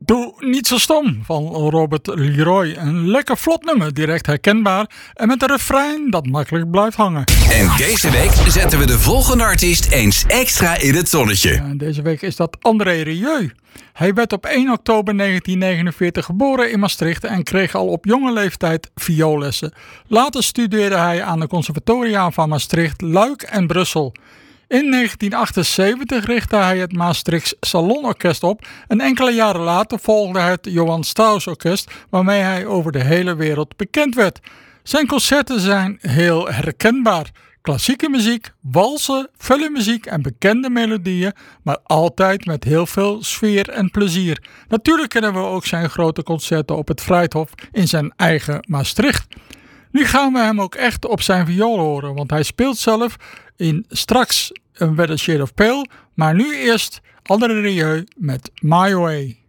Doe niet zo stom van Robert Leroy. Een lekker vlot nummer, direct herkenbaar en met een refrein dat makkelijk blijft hangen. En deze week zetten we de volgende artiest eens extra in het zonnetje. Ja, deze week is dat André Rieu. Hij werd op 1 oktober 1949 geboren in Maastricht en kreeg al op jonge leeftijd vioollessen. Later studeerde hij aan de conservatoria van Maastricht, Luik en Brussel. In 1978 richtte hij het Maastrichts Salonorkest op en enkele jaren later volgde het Johann Strauss Orkest, waarmee hij over de hele wereld bekend werd. Zijn concerten zijn heel herkenbaar. Klassieke muziek, walsen, filmmuziek en bekende melodieën, maar altijd met heel veel sfeer en plezier. Natuurlijk kennen we ook zijn grote concerten op het Vrijthof in zijn eigen Maastricht. Nu gaan we hem ook echt op zijn viool horen, want hij speelt zelf in straks een Where the Shade of Pale, maar nu eerst André Rieu met My Way.